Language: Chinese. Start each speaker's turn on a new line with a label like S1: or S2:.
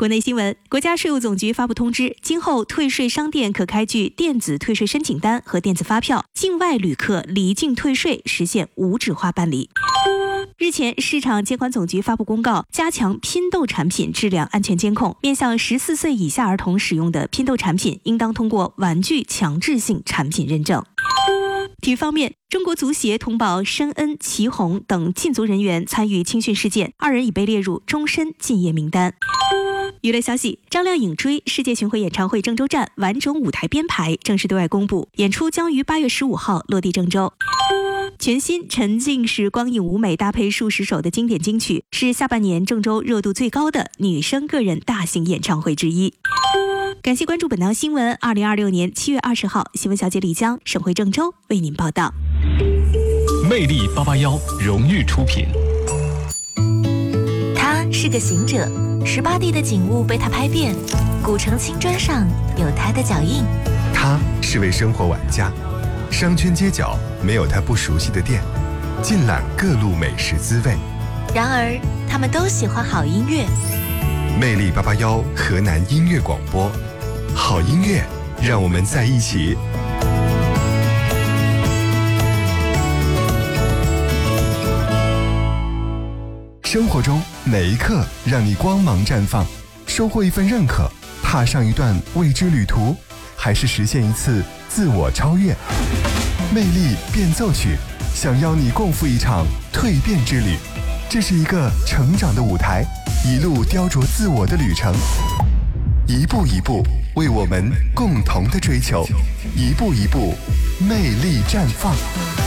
S1: 国内新闻，国家税务总局发布通知，今后退税商店可开具电子退税申请单和电子发票，境外旅客离境退税实现无纸化办理。日前，市场监管总局发布公告，加强拼豆产品质量安全监控，面向14岁以下儿童使用的拼豆产品，应当通过玩具强制性产品认证。体育方面，中国足协通报申恩、祁宏等禁足人员参与青训事件，2人已被列入终身禁业名单。娱乐消息，张靓颖追世界巡回演唱会郑州站完整舞台编排正式对外公布，演出将于8月15号落地郑州。全新沉浸式光影舞美搭配数十首的经典金曲，是下半年郑州热度最高的女生个人大型演唱会之一。感谢关注本档新闻。2026年7月20号，新闻小姐李江省会郑州为您报道。
S2: 魅力881荣誉出品。
S3: 他是个行者，18地的景物被他拍遍，古城青砖上有他的脚印。
S4: 他是位生活玩家，商圈街角没有他不熟悉的店，尽览各路美食滋味。
S3: 然而，他们都喜欢好音乐。
S4: 魅力881河南音乐广播，好音乐，让我们在一起。生活中哪一刻让你光芒绽放？收获一份认可，踏上一段未知旅途，还是实现一次自我超越？魅力变奏曲，想邀你共赴一场蜕变之旅。这是一个成长的舞台，一路雕琢自我的旅程，一步一步为我们共同的追求，一步一步魅力绽放。